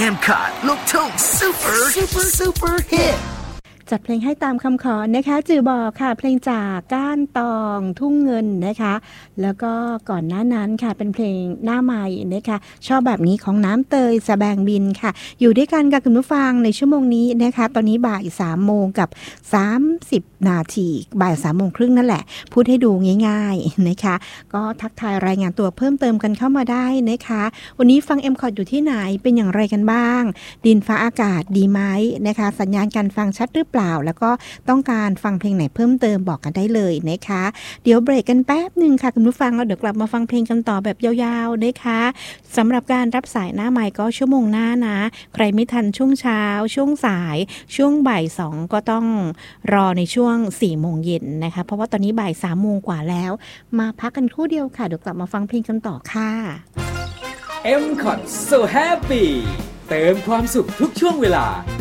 M-Cut ลูกทุ่ง super hit จัดเพลงให้ตามคำขอนะคะจือบอกค่ะเพลงจากก้านตองทุ่งเงินนะคะแล้วก็ก่อนหน้านั้นค่ะเป็นเพลงหน้าใหม่นะคะชอบแบบนี้ของน้ำเตยสะแบงบินค่ะอยู่ด้วยกันกับคุณผู้ฟังในชั่วโมงนี้นะคะตอนนี้บ่าย3โมงกับ30นาทีบ่าย3โมงครึ่งนั่นแหละพูดให้ดูง่ายๆนะคะก็ทักทายรายงานตัวเพิ่มเติมกันเข้ามาได้นะคะวันนี้ฟัง M-Cut อยู่ที่ไหนเป็นอย่างไรกันบ้างดินฟ้าอากาศดีไหมนะคะสัญญาณการฟังชัดหรือเปล่าแล้วก็ต้องการฟังเพลงไหนเพิ่มเติมบอกกันได้เลยนะคะเดี๋ยวเบรกกันแป๊บนึงค่ะคุณผู้ฟังแล้วเดี๋ยวกลับมาฟังเพลงกันต่อแบบยาวๆนะคะสำหรับการรับสายหน้าไมค์ก็ชั่วโมงหน้านะใครไม่ทันช่วงเช้าช่วงสายช่วงบ่าย2ก็ต้องรอในช่วง4โมงเย็นนะคะเพราะว่าตอนนี้บ่าย3โมงกว่าแล้วมาพักกันครู่เดียวค่ะเดี๋ยวกลับมาฟังเพลงกันต่อค่ะ M-Cut so happy เติมความสุขทุกช่วงเวลา